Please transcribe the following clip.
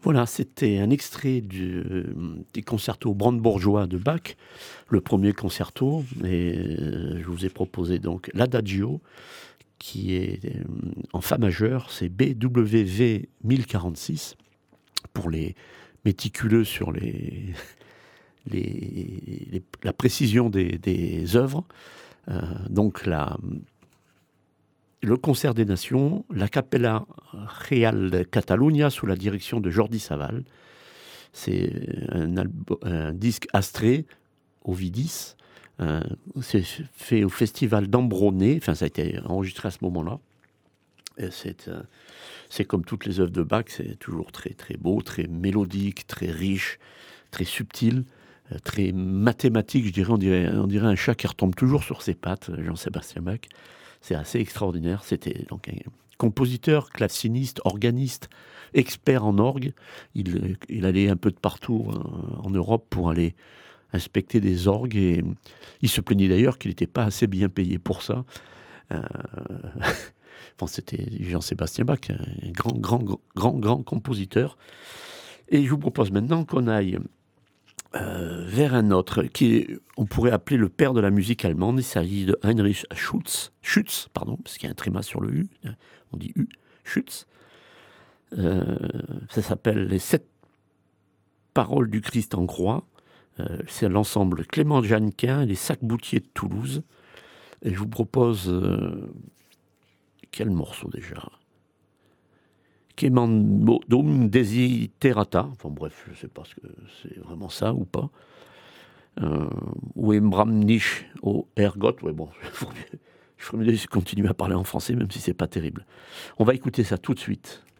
Voilà, c'était un extrait des concertos brandebourgeois de Bach, le premier concerto, et je vous ai proposé donc l'Adagio, qui est en fa majeur, c'est BWV 1046, pour les méticuleux sur la précision des œuvres. Donc le concert des nations, la Capella Real de Catalunya sous la direction de Jordi Savall. C'est un disque astré, Ovidis. C'est fait au festival d'Ambronay, enfin ça a été enregistré à ce moment-là. Et c'est comme toutes les œuvres de Bach, c'est toujours très, très beau, très mélodique, très riche, très subtil, très mathématique, je dirais. On dirait un chat qui retombe toujours sur ses pattes, Jean-Sébastien Bach. C'est assez extraordinaire. C'était donc un compositeur, claveciniste, organiste, expert en orgue. Il allait un peu de partout en Europe pour aller inspecter des orgues, et il se plaignait d'ailleurs qu'il n'était pas assez bien payé pour ça. Bon, c'était Jean-Sébastien Bach, un grand compositeur. Et je vous propose maintenant qu'on aille vers un autre, on pourrait appeler le père de la musique allemande. Il s'agit de Heinrich Schütz, parce qu'il y a un tréma sur le U, on dit U, Schütz. Ça s'appelle Les 7 paroles du Christ en croix. C'est l'ensemble Clément Jeannequin et les Sac-Boutiers de Toulouse. Et je vous propose... quel morceau déjà? Quemandum Desiderata. Enfin bref, je ne sais pas si c'est vraiment ça ou pas. Ou Embramnich au Ergot. Ouais, bon, je ferais mieux de continuer à parler en français, même si c'est pas terrible. On va écouter ça tout de suite.